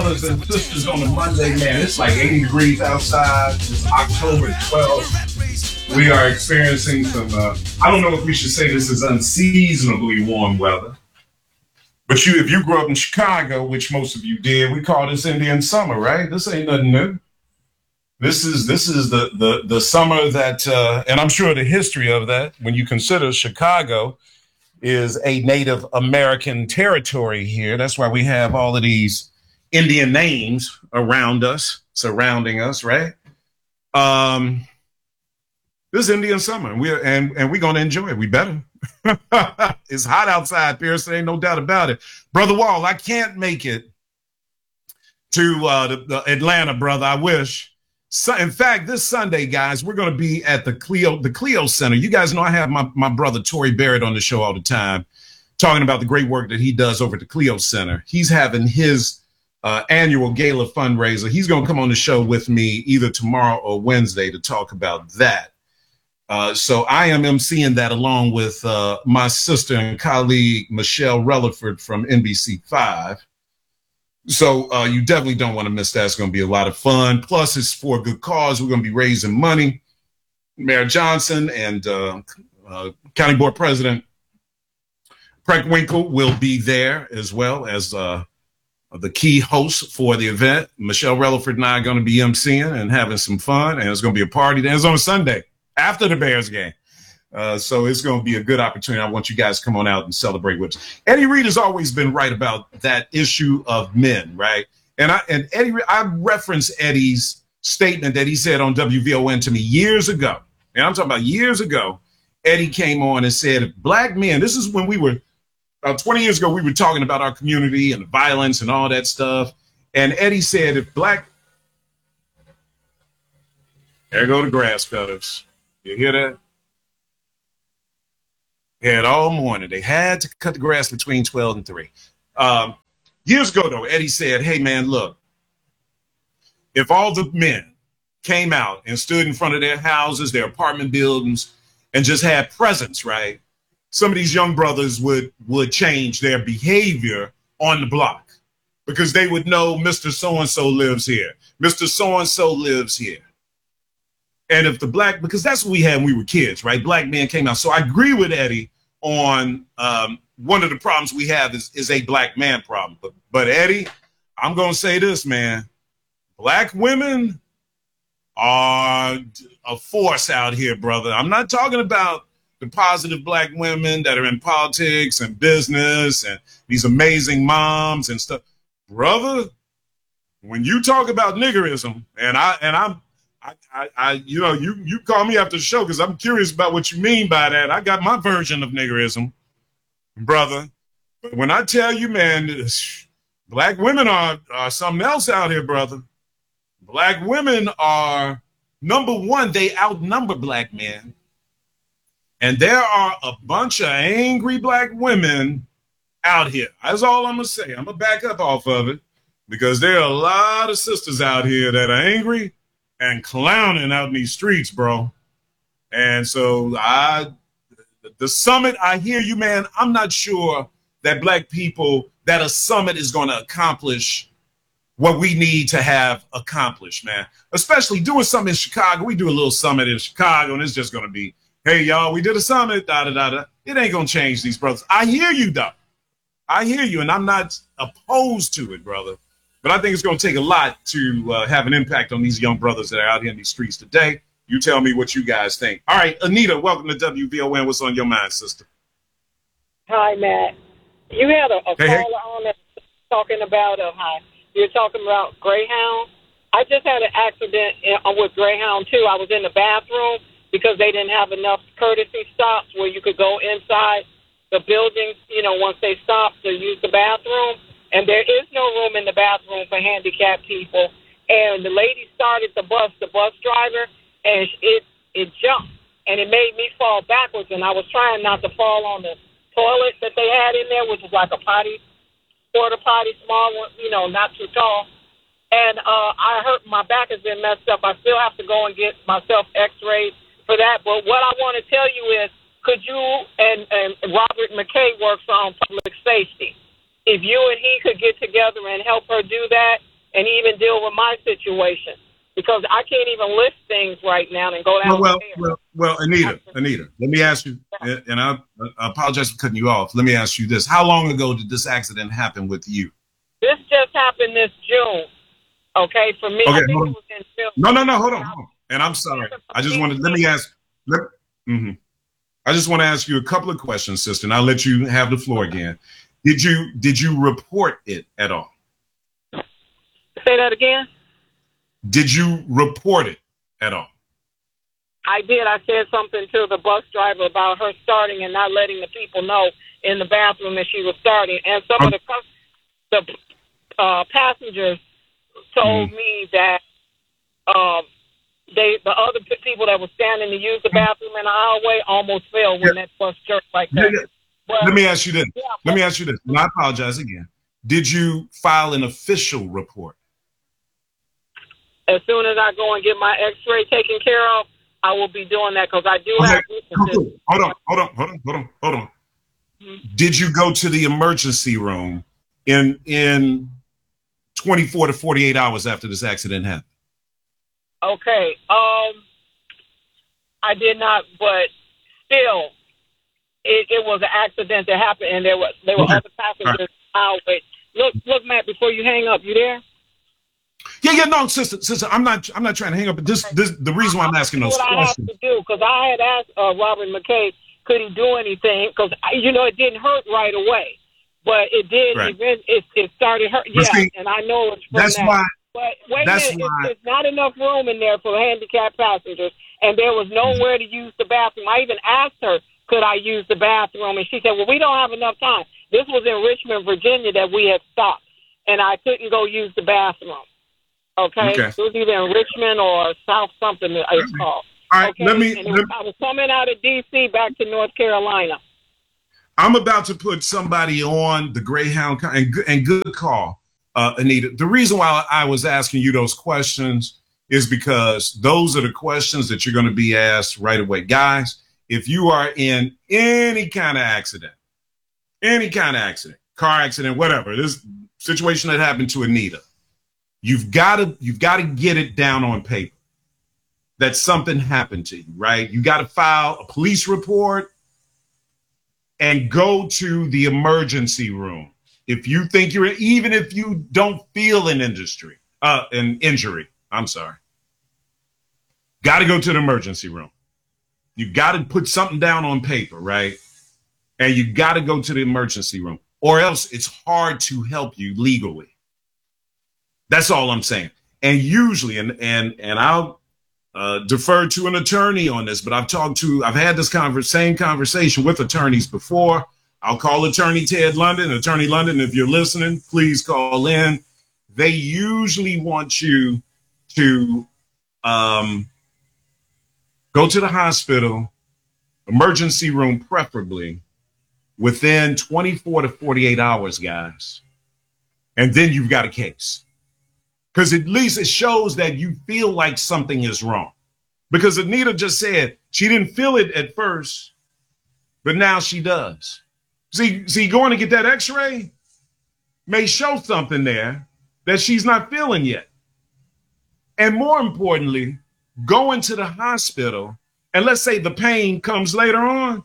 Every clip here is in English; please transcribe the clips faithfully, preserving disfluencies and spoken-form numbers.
brothers and sisters on the Monday, man. It's like eighty degrees outside. It's October twelfth. We are experiencing some, uh, I don't know if we should say this is unseasonably warm weather. But you, if you grew up in Chicago, which most of you did, we call this Indian summer, right? This ain't nothing new. This is this is the the the summer that, uh, and I'm sure the history of that, when you consider Chicago is a Native American territory here. That's why we have all of these Indian names around us, surrounding us, right? Um, this is Indian summer, and we're and and we're gonna enjoy it. We better. It's hot outside, Pierce. There ain't no doubt about it, Brother Wall. I can't make it to uh, the, the Atlanta, brother. I wish. So, in fact, this Sunday, guys, we're going to be at the Clio, the Clio Center. You guys know I have my, my brother, Tory Barrett, on the show all the time, talking about the great work that he does over at the Clio Center. He's having his uh, annual gala fundraiser. He's going to come on the show with me either tomorrow or Wednesday to talk about that. Uh, so I am emceeing that along with uh, my sister and colleague, Michelle Rutherford from N B C five. So uh, you definitely don't want to miss that. It's going to be a lot of fun. Plus, it's for a good cause. We're going to be raising money. Mayor Johnson and uh, uh, County Board President Preckwinkle will be there, as well as uh, the key hosts for the event. Michelle Rutherford and I are going to be emceeing and having some fun. And it's going to be a party that is on Sunday after the Bears game. Uh, so it's going to be a good opportunity. I want you guys to come on out and celebrate with us. Eddie Reed has always been right about that issue of men, right? And I and Eddie, I reference Eddie's statement that he said on W V O N to me years ago. And I'm talking about years ago. Eddie came on and said, black men, this is when we were, about twenty years ago, we were talking about our community and violence and all that stuff. And Eddie said, if black, there go the grass cutters. You hear that? They had all morning. They had to cut the grass between twelve and three. Um, years ago, though, Eddie said, hey, man, look, if all the men came out and stood in front of their houses, their apartment buildings, and just had presence, right, some of these young brothers would, would change their behavior on the block because they would know Mister So-and-so lives here. Mister So-and-so lives here. And if the black, because that's what we had when we were kids, right? Black men came out. So I agree with Eddie on um, one of the problems we have is, is a black man problem. But, but Eddie, I'm going to say this, man. Black women are a force out here, brother. I'm not talking about the positive black women that are in politics and business and these amazing moms and stuff. Brother, when you talk about niggerism, and I and I'm I, I, I, you know, you, you call me after the show because I'm curious about what you mean by that. I got my version of niggerism, brother. But when I tell you, man, black women are, are something else out here, brother. Black women are, number one, they outnumber black men. And there are a bunch of angry black women out here. That's all I'm going to say. I'm going to back up off of it because there are a lot of sisters out here that are angry and clowning out in these streets, bro. And so I, the summit, I hear you, man. I'm not sure that black people, that a summit is going to accomplish what we need to have accomplished, man. Especially doing something in Chicago. We do a little summit in Chicago, and it's just going to be, hey, y'all, we did a summit, da-da-da-da. It ain't going to change these brothers. I hear you, though. I hear you, and I'm not opposed to it, brother. But I think it's going to take a lot to uh, have an impact on these young brothers that are out here in these streets today. You tell me what you guys think. All right, Anita, welcome to W V O N. What's on your mind, sister? Hi, Matt. You had a, a hey, caller hey. on that talking about, uh, hi, you're talking about Greyhound. I just had an accident in, uh, with Greyhound, too. I was in the bathroom because they didn't have enough courtesy stops where you could go inside the buildings, you know, once they stop to use the bathroom. And there is no room in the bathroom for handicapped people. And the lady started the bus, the bus driver, and it it jumped. And it made me fall backwards. And I was trying not to fall on the toilet that they had in there, which is like a potty, porta potty, small one, you know, not too tall. And uh, I hurt, my back has been messed up. I still have to go and get myself x-rayed for that. But what I want to tell you is, could you, and, and Robert McKay works on public safety. If you and he could get together and help her do that, and even deal with my situation. Because I can't even list things right now and go down. Well, well, well, well, Anita, Anita, let me ask you, and I, I apologize for cutting you off. Let me ask you this. How long ago did this accident happen with you? This just happened this June. Okay, for me, okay, I think it was in June. No, no, no, hold on. Hold on. And I'm sorry. I just wanted, let me ask, let, mm-hmm. I just want to ask you a couple of questions, sister, and I'll let you have the floor again. Did you, did you report it at all? Say that again? Did you report it at all? I did. I said something to the bus driver about her starting and not letting the people know in the bathroom that she was starting. And some um, of the the uh, passengers told mm. me that um, they the other people that were standing to use the bathroom in the hallway almost fell when yeah. that bus jerked like that. Yeah, yeah. But, Let me ask you this. Yeah, Let me ask you this. And I apologize again. Did you file an official report? As soon as I go and get my x-ray taken care of, I will be doing that because I do okay. have witnesses. Hold on, hold on, hold on, hold on, hold on. Mm-hmm. Did you go to the emergency room in in twenty-four to forty-eight hours after this accident happened? Okay. Um, I did not, but still, it, it was an accident that happened, and there were there were okay. other passengers out. Right. Look, look, Matt, before you hang up, you there? Yeah, yeah, no, sister, sister, I'm not, I'm not trying to hang up. But this, this, the reason why I'm asking those what questions. I have to do because I had asked uh, Robert McKay, could he do anything? Because you know it didn't hurt right away, but it did. Right. It, it, it started hurt. Yeah, see, and I know it's from that's that. why. But wait that's a minute, why, it's, it's not enough room in there for handicapped passengers, and there was nowhere to use the bathroom. I even asked her, could I use the bathroom, and she said, well, we don't have enough time. This was in Richmond, Virginia, that we had stopped, and I couldn't go use the bathroom. Okay? okay. It was either in Richmond or South something it's called. All right, okay? let me, and let was, I was coming out of D C back to North Carolina. I'm about to put somebody on the Greyhound, and, and good call, uh, Anita. The reason why I was asking you those questions is because those are the questions that you're going to be asked right away. Guys, if you are in any kind of accident, any kind of accident, car accident, whatever, this situation that happened to Anita, You've got to you've got to get it down on paper that something happened to you, right? You got to file a police report and go to the emergency room. If you think you're, even if you don't feel an industry, uh, an injury, I'm sorry, got to go to the emergency room. You got to put something down on paper, right? And you got to go to the emergency room, or else it's hard to help you legally. That's all I'm saying. And usually, and and and I'll uh, defer to an attorney on this, but I've talked to, I've had this converse, same conversation with attorneys before. I'll call attorney Ted London. Attorney London, if you're listening, please call in. They usually want you to um, go to the hospital, emergency room preferably, within twenty-four to forty-eight hours, guys. And then you've got a case. Because at least it shows that you feel like something is wrong. Because Anita just said she didn't feel it at first, but now she does. See, see, going to get that x-ray may show something there that she's not feeling yet. And more importantly, going to the hospital, and let's say the pain comes later on,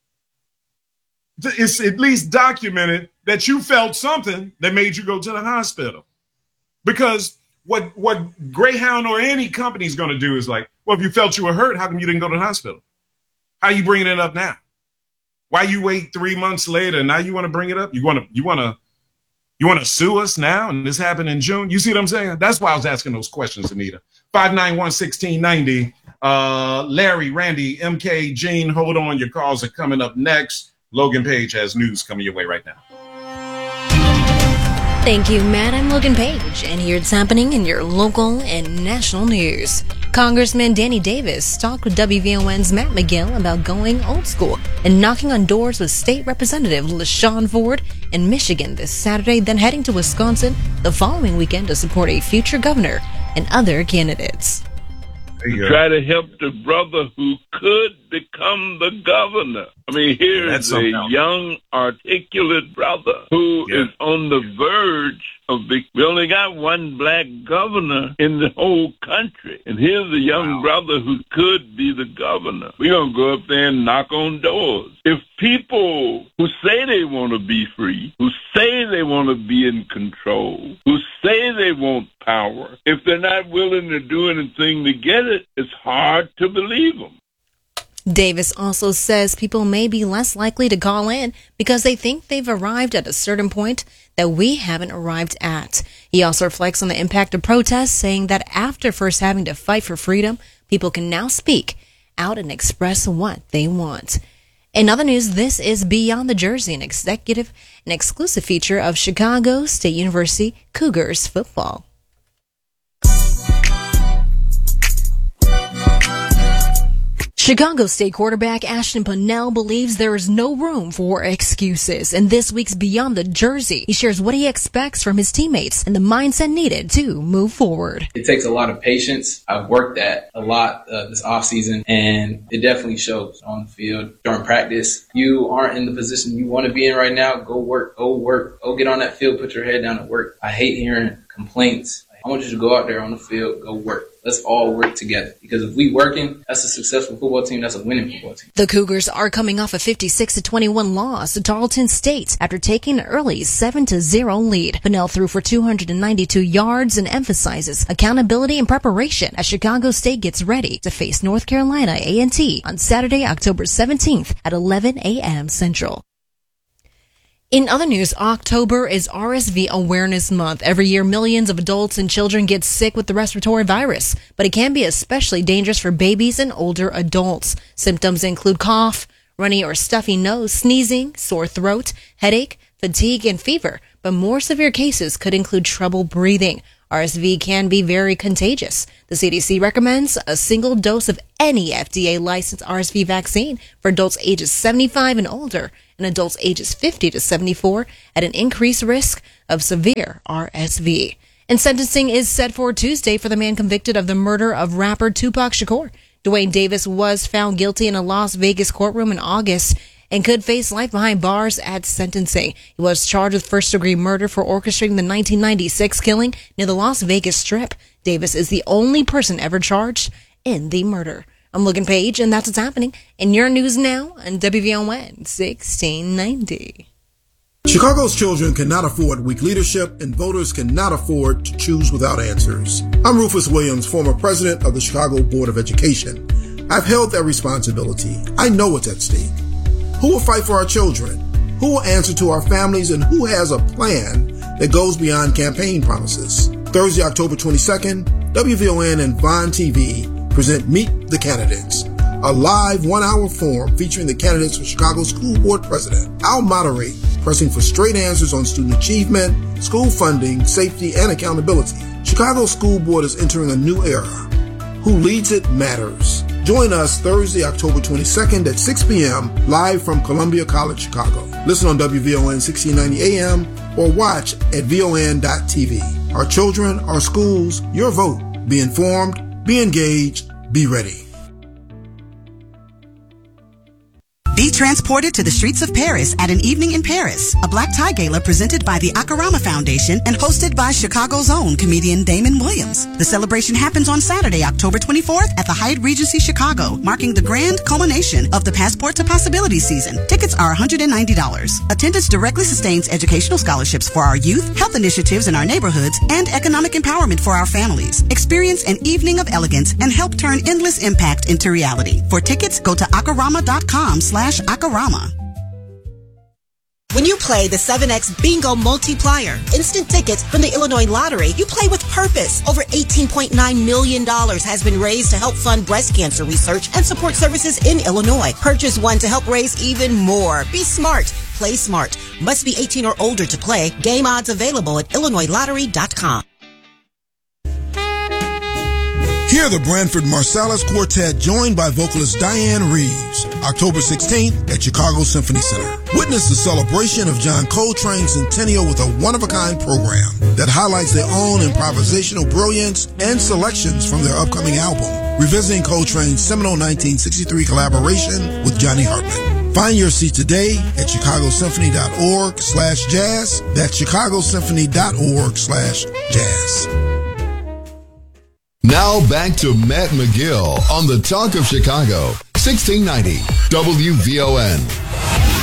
it's at least documented that you felt something that made you go to the hospital. Because what what Greyhound or any company is going to do is like, well, if you felt you were hurt, how come you didn't go to the hospital? How are you bringing it up now? Why you wait three months later and now you want to bring it up? You want to you want to you want to sue us now? And this happened in June. You see what I'm saying? That's why I was asking those questions, Anita. five nine one, one six nine zero. Uh, Larry, Randy, M K, Gene, hold on. Your calls are coming up next. Logan Page has news coming your way right now. Thank you, Matt. I'm Logan Page, and here's what's happening in your local and national news. Congressman Danny Davis talked with W V O N's Matt McGill about going old school and knocking on doors with State Representative LaShawn Ford in Michigan this Saturday, then heading to Wisconsin the following weekend to support a future governor and other candidates. to try to help the brother who could become the governor. I mean, here's a young, articulate brother who yeah. is on the verge of the, we only got one black governor in the whole country. And here's a young wow. brother who could be the governor. We're going to go up there and knock on doors. If people who say they want to be free, who say they want to be in control, who say they want power, if they're not willing to do anything to get it, it's hard to believe them. Davis also says people may be less likely to call in because they think they've arrived at a certain point that we haven't arrived at. He also reflects on the impact of protests, saying that after first having to fight for freedom, people can now speak out and express what they want. In other news, this is Beyond the Jersey, an executive and exclusive feature of Chicago State University Cougars football. Chicago State quarterback Ashton Pennell believes there is no room for excuses. In this week's Beyond the Jersey, he shares what he expects from his teammates and the mindset needed to move forward. It takes a lot of patience. I've worked that a lot uh, this offseason, and it definitely shows on the field during practice. You aren't in the position you want to be in right now. Go work, go work, go get on that field, put your head down and work. I hate hearing complaints. I want you to go out there on the field, go work. Let's all work together. Because if we working, that's a successful football team. That's a winning football team. The Cougars are coming off a fifty-six to twenty-one loss to Tarleton State after taking an early seven to zero lead. Pennell threw for two hundred ninety-two yards and emphasizes accountability and preparation as Chicago State gets ready to face North Carolina A and T on Saturday, October seventeenth at eleven a.m. Central. In other news, October is R S V Awareness Month. Every year, millions of adults and children get sick with the respiratory virus, but it can be especially dangerous for babies and older adults. Symptoms include cough, runny or stuffy nose, sneezing, sore throat, headache, fatigue, and fever, but more severe cases could include trouble breathing. R S V can be very contagious. The C D C recommends a single dose of any F D A-licensed R S V vaccine for adults ages seventy-five and older and adults ages fifty to seventy-four at an increased risk of severe R S V. And sentencing is set for Tuesday for the man convicted of the murder of rapper Tupac Shakur. Dwayne Davis was found guilty in a Las Vegas courtroom in August and could face life behind bars at sentencing. He was charged with first-degree murder for orchestrating the nineteen ninety-six killing near the Las Vegas Strip. Davis is the only person ever charged in the murder. I'm Logan Page, and that's what's happening in your news now on W V O N sixteen ninety. Chicago's children cannot afford weak leadership, and voters cannot afford to choose without answers. I'm Rufus Williams, former president of the Chicago Board of Education. I've held that responsibility. I know what's at stake. Who will fight for our children? Who will answer to our families? And who has a plan that goes beyond campaign promises? Thursday, October twenty-second, W V O N and Vaughn T V present Meet the Candidates, a live one-hour forum featuring the candidates for Chicago School Board President. I'll moderate, pressing for straight answers on student achievement, school funding, safety, and accountability. Chicago School Board is entering a new era. Who leads it matters. Join us Thursday, October twenty-second at six p.m. live from Columbia College, Chicago. Listen on W V O N sixteen ninety A M or watch at V O N dot T V. Our children, our schools, your vote. Be informed, be engaged, be ready. Be transported to the streets of Paris at An Evening in Paris, a black tie gala presented by the Akarama Foundation and hosted by Chicago's own comedian Damon Williams. The celebration happens on Saturday, October twenty-fourth at the Hyatt Regency Chicago, marking the grand culmination of the Passport to Possibility season. Tickets are one hundred ninety dollars. Attendance directly sustains educational scholarships for our youth, health initiatives in our neighborhoods, and economic empowerment for our families. Experience an evening of elegance and help turn endless impact into reality. For tickets, go to akarama.com slash Akarama. When you play the seven X Bingo Multiplier, instant tickets from the Illinois Lottery, you play with purpose. Over eighteen point nine million dollars has been raised to help fund breast cancer research and support services in Illinois. Purchase one to help raise even more. Be smart. Play smart. Must be eighteen or older to play. Game odds available at illinois lottery dot com. Hear the Branford Marsalis Quartet joined by vocalist Diane Reeves. October sixteenth at Chicago Symphony Center. Witness the celebration of John Coltrane's centennial with a one-of-a-kind program that highlights their own improvisational brilliance and selections from their upcoming album, revisiting Coltrane's seminal nineteen sixty-three collaboration with Johnny Hartman. Find your seat today at chicagosymphony.org slash jazz. That's chicagosymphony.org slash jazz. Now back to Matt McGill on the Talk of Chicago, sixteen ninety W V O N.